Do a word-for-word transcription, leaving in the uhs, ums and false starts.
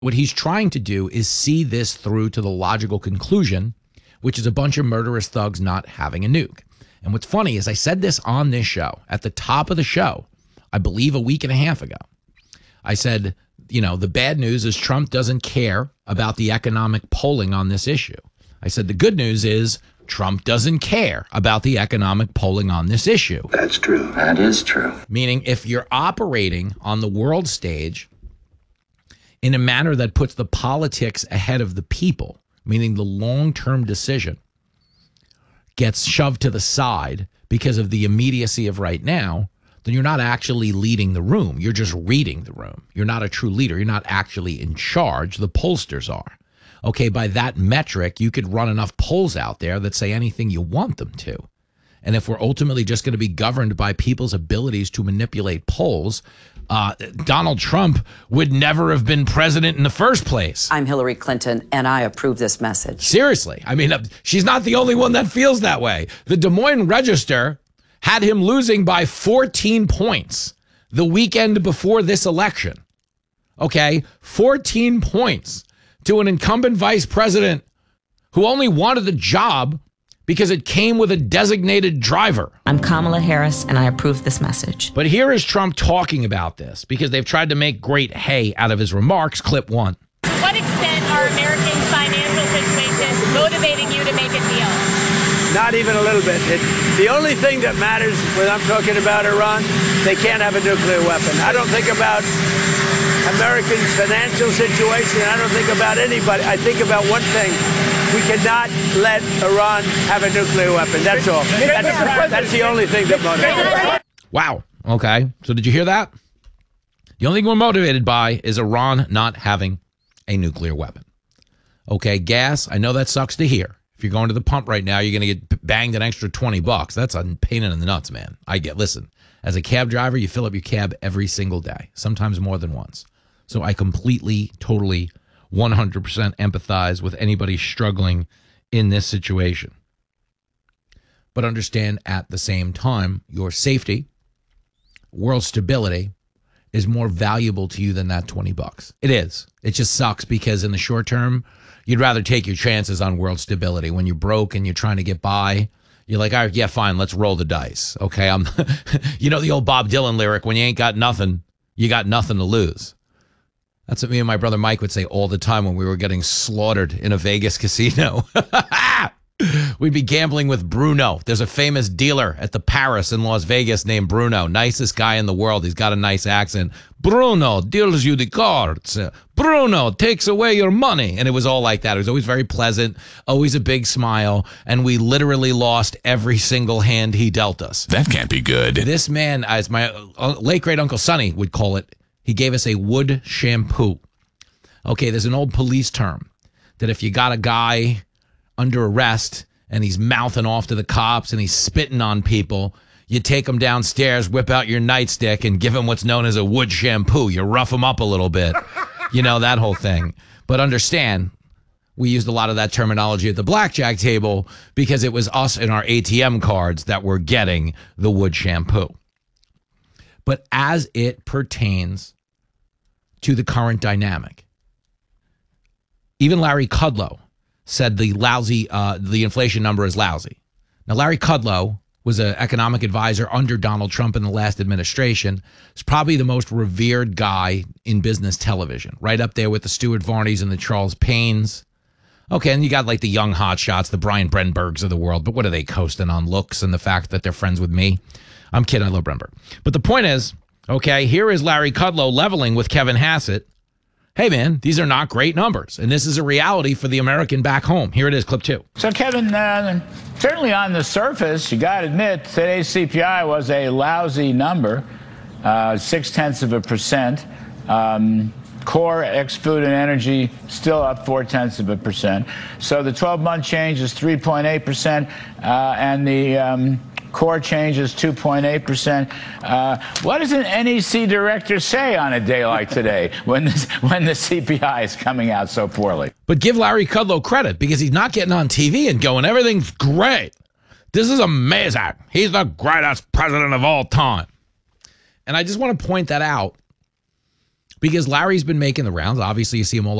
What he's trying to do is see this through to the logical conclusion, which is a bunch of murderous thugs not having a nuke. And what's funny is I said this on this show, at the top of the show, I believe a week and a half ago. I said, you know, the bad news is Trump doesn't care about the economic polling on this issue. I said the good news is Trump doesn't care about the economic polling on this issue. That's true. That is true. Meaning if you're operating on the world stage in a manner that puts the politics ahead of the people, meaning the long-term decision gets shoved to the side because of the immediacy of right now, then you're not actually leading the room. You're just reading the room. You're not a true leader. You're not actually in charge. The pollsters are. Okay, by that metric, you could run enough polls out there that say anything you want them to. And if we're ultimately just going to be governed by people's abilities to manipulate polls, uh, Donald Trump would never have been president in the first place. I'm Hillary Clinton, and I approve this message. Seriously. I mean, she's not the only one that feels that way. The Des Moines Register had him losing by fourteen points the weekend before this election. Okay, fourteen points to an incumbent vice president who only wanted the job because it came with a designated driver. I'm Kamala Harris, and I approve this message. But here is Trump talking about this because they've tried to make great hay out of his remarks. Clip one. To what extent are Americans' financial situations motivating you to make a deal? Not even a little bit. It, the only thing that matters when I'm talking about Iran, they can't have a nuclear weapon. I don't think about Americans' financial situation. I don't think about anybody. I think about one thing. We cannot let Iran have a nuclear weapon. That's all. That's, that's the only thing that motivates. Wow. Okay. So did you hear that? The only thing we're motivated by is Iran not having a nuclear weapon. Okay, gas, I know that sucks to hear. If you're going to the pump right now, you're going to get banged an extra twenty bucks. That's a pain in the nuts, man. I get, listen, as a cab driver, you fill up your cab every single day, sometimes more than once. So I completely, totally, one hundred percent empathize with anybody struggling in this situation. But understand at the same time, your safety, world stability is more valuable to you than that twenty bucks. It is. It just sucks because in the short term, you'd rather take your chances on world stability. When you're broke and you're trying to get by, you're like, all right, yeah, fine, let's roll the dice. Okay, I'm you know the old Bob Dylan lyric, when you ain't got nothing, you got nothing to lose. That's what me and my brother Mike would say all the time when we were getting slaughtered in a Vegas casino. We'd be gambling with Bruno. There's a famous dealer at the Paris in Las Vegas named Bruno. Nicest guy in the world. He's got a nice accent. Bruno deals you the cards. Bruno takes away your money. And it was all like that. It was always very pleasant, always a big smile. And we literally lost every single hand he dealt us. That can't be good. This man, as my late great Uncle Sonny would call it, he gave us a wood shampoo. Okay, there's an old police term that if you got a guy under arrest and he's mouthing off to the cops and he's spitting on people, you take him downstairs, whip out your nightstick, and give him what's known as a wood shampoo. You rough him up a little bit. You know, that whole thing. But understand, we used a lot of that terminology at the blackjack table because it was us and our A T M cards that were getting the wood shampoo. But as it pertains to the current dynamic, even Larry Kudlow said the lousy, uh, the inflation number is lousy. Now, Larry Kudlow was an economic advisor under Donald Trump in the last administration. He's probably the most revered guy in business television, right up there with the Stuart Varneys and the Charles Paynes. Okay, and you got like the young hotshots, the Brian Brenbergs of the world, but what are they coasting on? Looks and the fact that they're friends with me? I'm kidding, I love Brenberg. But the point is, okay, here is Larry Kudlow leveling with Kevin Hassett. Hey, man, these are not great numbers. And this is a reality for the American back home. Here it is, clip two. So, Kevin, uh, certainly on the surface, you got to admit, today's C P I was a lousy number, uh, six-tenths of a percent. Um, core ex-food and energy still up four-tenths of a percent. So the twelve-month change is three point eight percent, uh, and the um, core change is two point eight percent. Uh, what does an N E C director say on a day like today when this, when the C P I is coming out so poorly? But give Larry Kudlow credit because he's not getting on T V and going, everything's great. This is amazing. He's the greatest president of all time. And I just want to point that out because Larry's been making the rounds. Obviously, you see him all